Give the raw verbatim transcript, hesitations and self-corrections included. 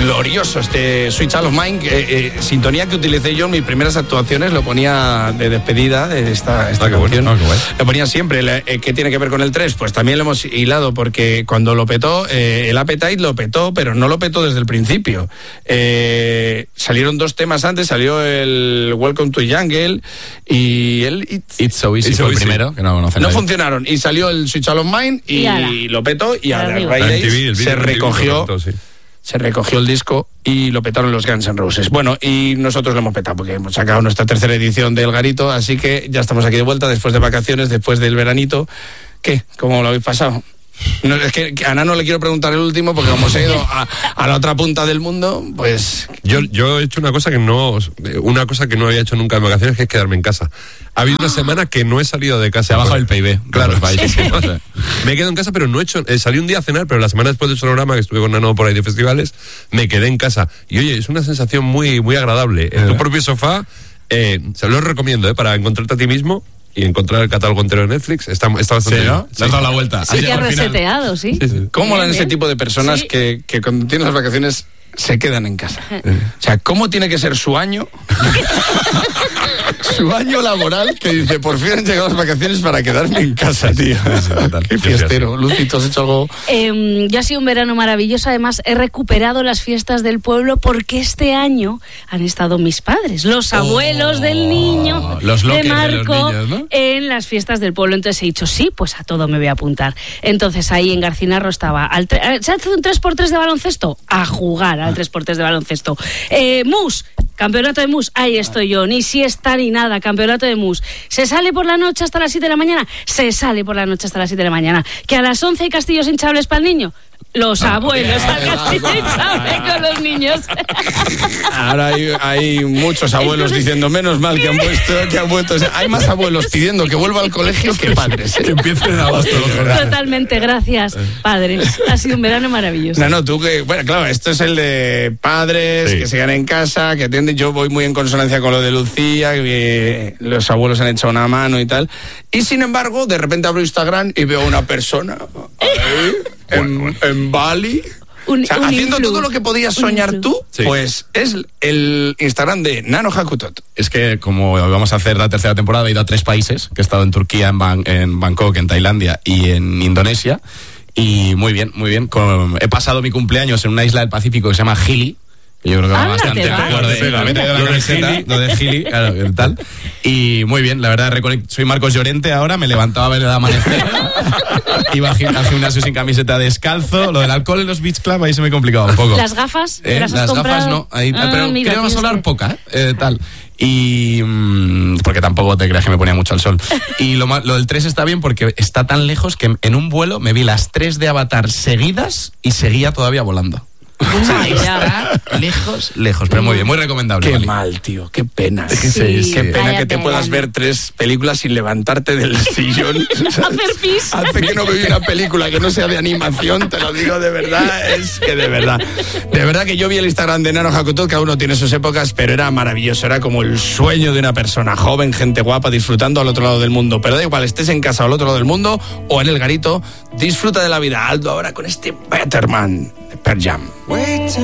glorioso este Sweet Child of Mine, eh, eh, sintonía que utilicé yo en mis primeras actuaciones, lo ponía de despedida de esta, esta ah, canción. Bueno, no, lo ponía siempre. Le, eh, ¿Qué tiene que ver con el tres? Pues también lo hemos hilado, porque cuando lo petó, eh, el Appetite lo petó, pero no lo petó desde el principio. Eh, salieron dos temas antes, salió el Welcome to Jungle y el It's, It's So Easy It's fue so el easy. primero, que no conoce no nadie. funcionaron, y salió el Sweet Child of Mine y, y lo petó, y a arriba. raíz de M T V, ahí el se vídeo recogió M T V, sí. se recogió el disco y lo petaron los Guns N' Roses. Bueno, y nosotros lo hemos petado porque hemos sacado nuestra tercera edición del Garito, así que ya estamos aquí de vuelta después de vacaciones, después del veranito. ¿Qué? ¿Cómo lo habéis pasado? No, es que a Nano le quiero preguntar el último, porque como se ha ido a, a la otra punta del mundo, pues... Yo, yo he hecho una cosa que no una cosa que no había hecho nunca en vacaciones, que es quedarme en casa. Ha habido una semana que no he salido de casa. Se ha bajado el P I B. Claro, Los países. sí. Me he quedado en casa, pero no he hecho... Eh, salí un día a cenar, pero la semana después del programa, que estuve con Nano por ahí de festivales, me quedé en casa. Y oye, es una sensación muy, muy agradable. En tu propio sofá, eh, se lo recomiendo, eh, para encontrarte a ti mismo y encontrar el catálogo entero de Netflix. Está, está bastante Sí, ¿no? bien. Le has dado la vuelta. Sí, Has que ha llegado al final. reseteado, sí. Sí, sí. ¿Cómo Bien, molan ese bien. tipo de personas Sí. que, que cuando tienen las vacaciones se quedan en casa? O sea, ¿cómo tiene que ser su año? Su año laboral, que dice, por fin han llegado las vacaciones para quedarme en casa, tío. Qué fiestero. Lucy, ¿tú has hecho algo? Eh, yo ha sido un verano maravilloso. Además, he recuperado las fiestas del pueblo porque este año han estado mis padres, los abuelos Oh, del niño, los de lockers de los Marco, niños, ¿no? en las fiestas del pueblo. Entonces he dicho, sí, pues a todo me voy a apuntar. Entonces ahí en Garcinarro estaba, al tre- ¿se hace un tres por tres de baloncesto? A jugar al tres por tres de baloncesto. Eh, Mus, campeonato de Mus, ahí estoy yo, ni siesta ni nada, campeonato de Mus. ¿Se sale por la noche hasta las siete de la mañana? Se sale por la noche hasta las siete de la mañana. ¿Que a las once hay castillos hinchables para el niño? Los abuelos al castillo hinchable con los niños. Ahora hay, hay muchos abuelos Entonces, diciendo, menos mal que han vuelto, que han vuelto. O sea, hay más abuelos pidiendo que vuelva al colegio que padres, ¿eh? Que empiecen a agosto. Totalmente, gracias, padres. Ha sido un verano maravilloso. No, no, tú que... Bueno, claro, esto es el de padres, Sí. que se quedan en casa, que atienden. Yo voy muy en consonancia con lo de Lucía, que los abuelos han echado una mano y tal. Y sin embargo, de repente abro Instagram y veo a una persona ahí, en, en Bali... Un- O sea, un haciendo influ. todo lo que podías Un soñar influ. tú, Sí. pues es el Instagram de Nano Hakutot. Es que como vamos a hacer la tercera temporada, he ido a tres países, que he estado en Turquía, en, Ban- en Bangkok, en Tailandia y en Indonesia. Y muy bien, muy bien. Con- he pasado mi cumpleaños en una isla del Pacífico que se llama Gili. Que yo creo que va Anda, bastante te va. acorde. Sí, La lo meta de la de camiseta, Gili. lo de Gili, claro, el tal. Y muy bien, la verdad, reconect- soy Marcos Llorente ahora, me levantaba a ver el amanecer. Iba a gim- al gimnasio sin camiseta, descalzo. Lo del alcohol en los beach club ahí se me complicaba un poco. ¿Las gafas? ¿Te Eh, las has las comprado? gafas no, ahí- Ah, pero mira, creo que vas a tienes hablar que- poca, ¿eh? Eh, tal. Y mm, porque tampoco te creas que me ponía mucho al sol. Y lo, ma- lo del tres está bien porque está tan lejos que en un vuelo me vi las tres de Avatar seguidas y seguía todavía volando. Vaya. Está lejos, lejos, pero muy bien, muy recomendable. Qué Bali. mal, tío, qué pena. Sí, Qué pena vaya que te pena. puedas ver tres películas sin levantarte del sillón. Hacer pis. Hace que no me vi una película que no sea de animación, te lo digo de verdad, es que de verdad. De verdad que yo vi el Instagram de Nano Hakutot, cada uno tiene sus épocas, pero era maravilloso, era como el sueño de una persona joven, gente guapa, disfrutando al otro lado del mundo. Pero da igual, estés en casa o al otro lado del mundo o en el garito, disfruta de la vida. Aldo ahora con este Better Man de Pearl Jam.